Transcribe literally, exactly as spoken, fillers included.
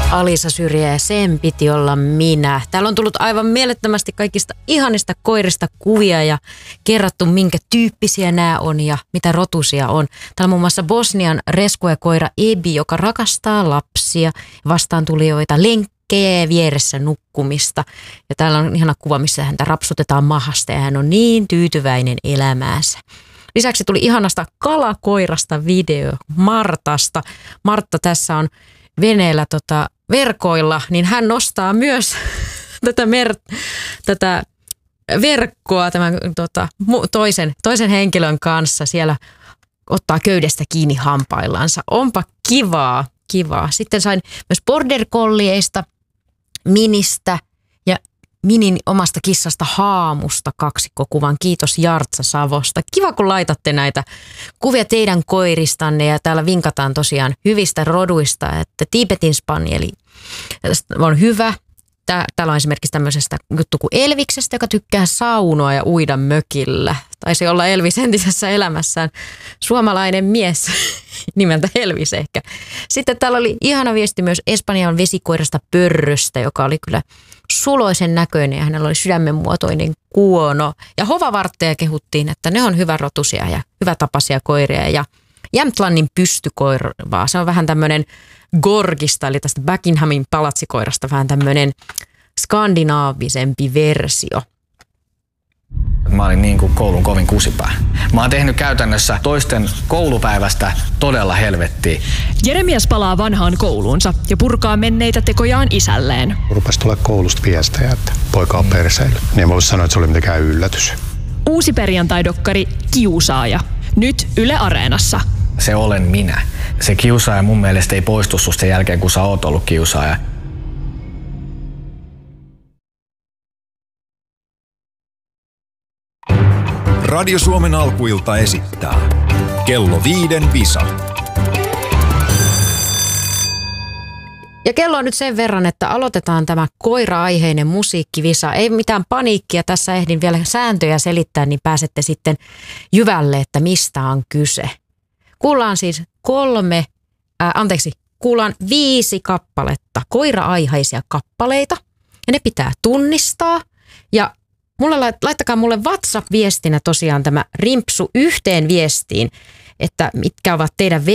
Alisa Syrjä ja sen piti olla minä. Täällä on tullut aivan mielettömästi kaikista ihanista koirista kuvia ja kerrottu, minkä tyyppisiä nämä on ja mitä rotusia on. Täällä on muun muassa Bosnian rescue-koira Ebi, joka rakastaa lapsia, vastaantulijoita, lenkkejä ja vieressä nukkumista. Ja täällä on ihana kuva, missä häntä rapsutetaan mahasta ja hän on niin tyytyväinen elämäänsä. Lisäksi tuli ihanasta kalakoirasta video Martasta. Martta tässä on veneellä tota, verkoilla, niin hän nostaa myös tätä, mer- tätä verkkoa tämän tota, toisen, toisen henkilön kanssa. Siellä ottaa köydestä kiinni hampaillansa. Onpa kivaa, kivaa. Sitten sain myös border collieista, Ministä ja Minin omasta kissasta Haamusta kaksikkokuvan. Kiitos Jartsa Savosta. Kiva, kun laitatte näitä kuvia teidän koiristanne ja täällä vinkataan tosiaan hyvistä roduista, että Tibetin Spanieli on hyvä. Täällä on esimerkiksi tämmöisestä juttu kuin Elviksestä, joka tykkää saunoa ja uida mökillä. Taisi olla Elvis entisessä elämässään suomalainen mies nimeltä Elvis ehkä. Sitten täällä oli ihana viesti myös Espanjan vesikoirasta Pörröstä, joka oli kyllä suloisen näköinen ja hänellä oli sydämen muotoinen kuono. Ja hovavartteja kehuttiin, että ne on hyvärotuisia ja hyvätapaisia koiria. Ja Jämtlannin pystykoirvaa, se on vähän tämmöinen Gorgista, eli tästä Buckinghamin palatsikoirasta vähän tämmöinen skandinaavisempi versio. Mä olin niin kuin koulun kovin kusipää. Mä oon tehnyt käytännössä toisten koulupäivästä todella helvettiä. Jeremias palaa vanhaan kouluunsa ja purkaa menneitä tekojaan isälleen. Rupesi tulla koulusta viestejä, että poika on perseily. Niin mä voisin sanoa, että se oli mitenkään yllätys. Uusi perjantai-dokkari Kiusaaja. Nyt Yle Areenassa. Se olen minä. Se kiusaaja mun mielestä ei poistu susta sen jälkeen, kun sä oot ollut kiusaaja. Radio Suomen alkuilta esittää Kello viiden visa. Ja kello on nyt sen verran, että aloitetaan tämä koira-aiheinen musiikkivisa. Ei mitään paniikkia, tässä ehdin vielä sääntöjä selittää, niin pääsette sitten jyvälle, että mistä on kyse. Kuullaan siis kolme, ää, anteeksi, kuullaan viisi kappaletta, koira-aiheisia kappaleita. Ja ne pitää tunnistaa. Ja mulle, laittakaa mulle WhatsApp-viestinä tosiaan tämä rimpsu yhteen viestiin, että mitkä ovat teidän